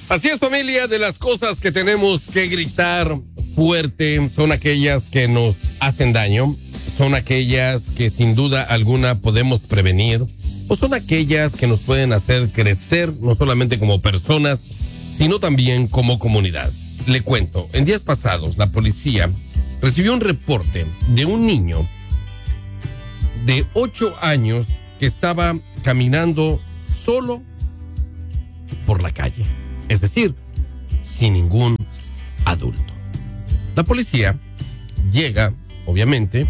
Así es, familia, de las cosas que tenemos que gritar fuerte son aquellas que nos hacen daño, son aquellas que sin duda alguna podemos prevenir, o son aquellas que nos pueden hacer crecer no solamente como personas, sino también como comunidad. Le cuento, en días pasados la policía recibió un reporte de un niño de 8 años que estaba caminando solo por la calle. Es decir, sin ningún adulto. La policía llega, obviamente,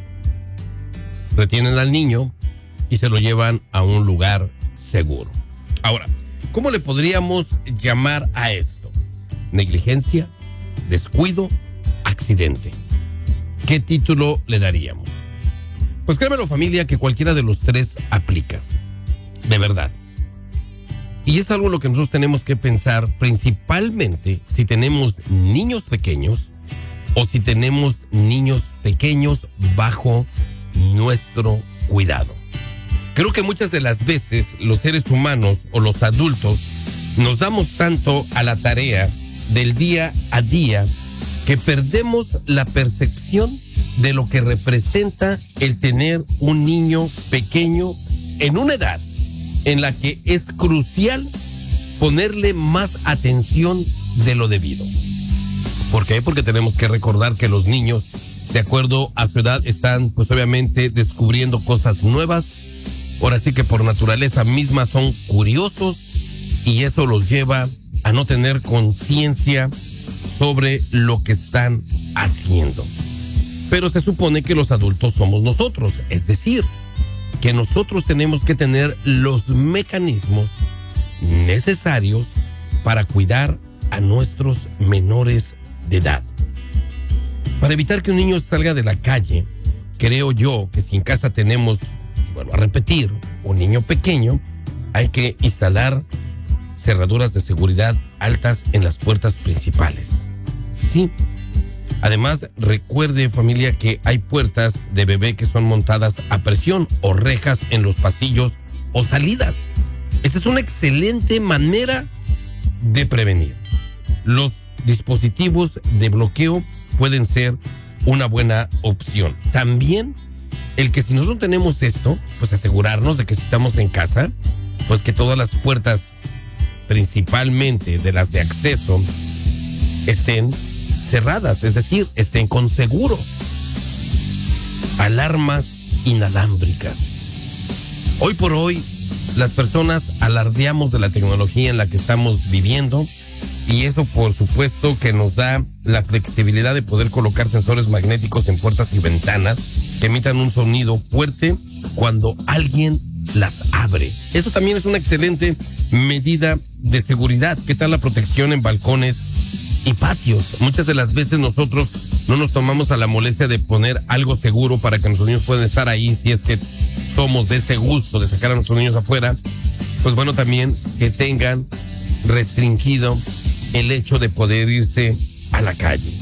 retienen al niño y se lo llevan a un lugar seguro. Ahora, ¿cómo le podríamos llamar a esto? ¿Negligencia? ¿Descuido? ¿Accidente? ¿Qué título le daríamos? Pues créemelo, familia, que cualquiera de los tres aplica. De verdad. Y es algo en lo que nosotros tenemos que pensar, principalmente si tenemos niños pequeños o si tenemos niños pequeños bajo nuestro cuidado. Creo que muchas de las veces los seres humanos o los adultos nos damos tanto a la tarea del día a día que perdemos la percepción de lo que representa el tener un niño pequeño en una edad en la que es crucial ponerle más atención de lo debido. ¿Por qué? Porque tenemos que recordar que los niños, de acuerdo a su edad, están pues obviamente descubriendo cosas nuevas. Ahora sí que por naturaleza misma son curiosos y eso los lleva a no tener conciencia sobre lo que están haciendo. Pero se supone que los adultos somos nosotros, es decir, que nosotros tenemos que tener los mecanismos necesarios para cuidar a nuestros menores de edad. Para evitar que un niño salga de la calle, creo yo que si en casa tenemos, vuelvo a repetir, un niño pequeño, hay que instalar cerraduras de seguridad altas en las puertas principales. Sí. Además, recuerde, familia, que hay puertas de bebé que son montadas a presión o rejas en los pasillos o salidas. Esta es una excelente manera de prevenir. Los dispositivos de bloqueo pueden ser una buena opción. También el que si nosotros tenemos esto, pues asegurarnos de que si estamos en casa, pues que todas las puertas, principalmente de las de acceso, estén cerradas, es decir, estén con seguro. Alarmas inalámbricas. Hoy por hoy, las personas alardeamos de la tecnología en la que estamos viviendo y eso por supuesto que nos da la flexibilidad de poder colocar sensores magnéticos en puertas y ventanas que emitan un sonido fuerte cuando alguien las abre. Eso también es una excelente medida de seguridad. ¿Qué tal la protección en balcones y patios? Muchas de las veces nosotros no nos tomamos a la molestia de poner algo seguro para que nuestros niños puedan estar ahí si es que somos de ese gusto de sacar a nuestros niños afuera. Pues bueno, también que tengan restringido el hecho de poder irse a la calle.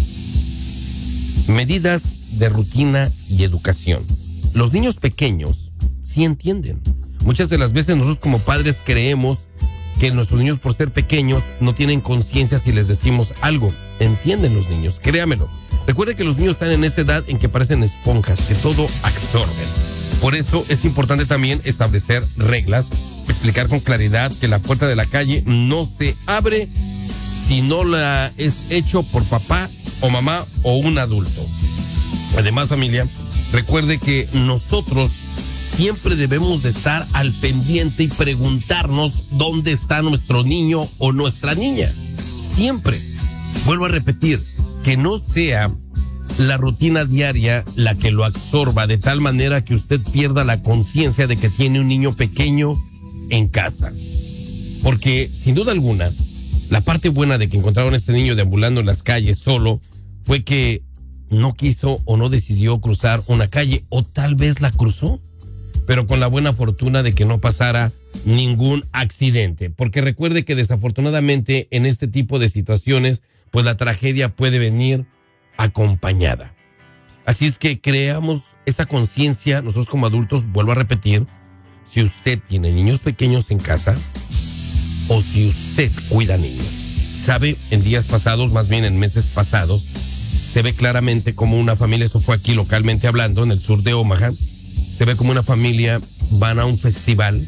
Medidas de rutina y educación. Los niños pequeños sí entienden. Muchas de las veces nosotros como padres creemos que nuestros niños, por ser pequeños, no tienen conciencia si les decimos algo. Entienden los niños, créamelo. Recuerde que los niños están en esa edad en que parecen esponjas, que todo absorben. Por eso es importante también establecer reglas, explicar con claridad que la puerta de la calle no se abre si no la es hecho por papá o mamá o un adulto. Además, familia, recuerde que nosotros siempre debemos de estar al pendiente y preguntarnos dónde está nuestro niño o nuestra niña. Siempre. Vuelvo a repetir, que no sea la rutina diaria la que lo absorba de tal manera que usted pierda la conciencia de que tiene un niño pequeño en casa. Porque, sin duda alguna, la parte buena de que encontraron a este niño deambulando en las calles solo fue que no quiso o no decidió cruzar una calle, o tal vez la cruzó, pero con la buena fortuna de que no pasara ningún accidente. Porque recuerde que desafortunadamente en este tipo de situaciones, pues la tragedia puede venir acompañada. Así es que creamos esa conciencia nosotros como adultos. Vuelvo a repetir, si usted tiene niños pequeños en casa o si usted cuida niños, sabe, en días pasados, más bien en meses pasados, se ve claramente como una familia, eso fue aquí localmente hablando, en el sur de Omaha, se ve como una familia van a un festival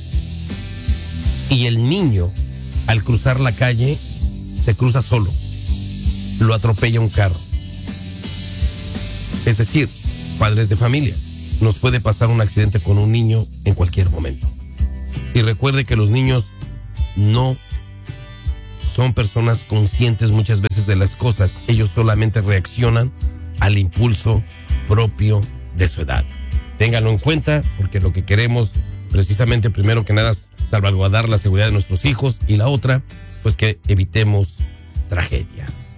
y el niño, al cruzar la calle, se cruza solo. Lo atropella un carro. Es decir, padres de familia, nos puede pasar un accidente con un niño en cualquier momento. Y recuerde que los niños no son personas conscientes muchas veces de las cosas. Ellos solamente reaccionan al impulso propio de su edad. Ténganlo en cuenta, porque lo que queremos, precisamente, primero que nada, es salvaguardar la seguridad de nuestros hijos, y la otra, pues que evitemos tragedias.